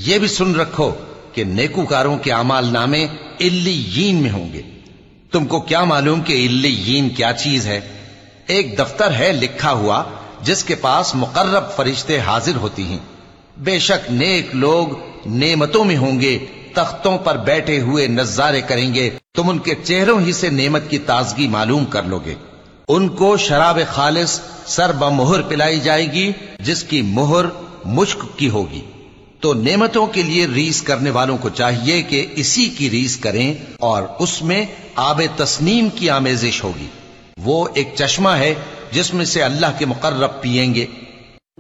ये भी सुन रखो कि नेकूकारों के अमाल नामे इल्लीयीन में होंगे। तुमको क्या मालूम कि इल्लीयीन क्या चीज है? एक दफ्तर है लिखा हुआ जिसके पास मुकर्रब फरिश्ते हाजिर होती हैं। बेशक नेक लोग नेमतों में होंगे, तख्तों पर बैठे हुए नजारे करेंगे। तुम उनके चेहरों ही से नेमत की ताजगी मालूम कर लोगे। उनको शराब खालिस सर बमुहर पिलाई जाएगी जिसकी मुहर मुश्क की होगी। तो नेमतों के लिए रीस करने वालों को चाहिए कि इसी की रीस करें और उसमें आबे तस्नीम की आमेजिश होगी। वो एक चश्मा है जिसमें से अल्लाह के मुकर्रब पिएंगे।